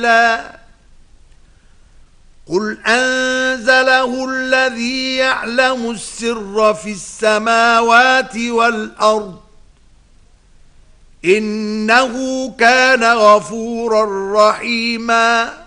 قل أنزله الذي يعلم السر في السماوات والأرض إنه كان غفورا رحيما